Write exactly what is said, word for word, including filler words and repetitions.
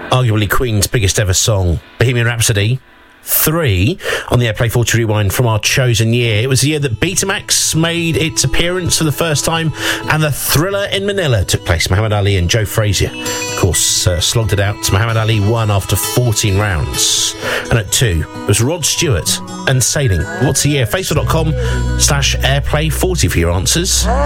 arguably Queen's biggest ever song, Bohemian Rhapsody. Three on the Airplay forty Rewind from our chosen year. It was the year that Betamax made its appearance for the first time, and the Thriller in Manila took place. Muhammad Ali and Joe Frazier, of course, uh, slogged it out. Muhammad Ali won after fourteen rounds. And at two, it was Rod Stewart and Sailing. What's the year? Facebook.com slash Airplay40 for your answers.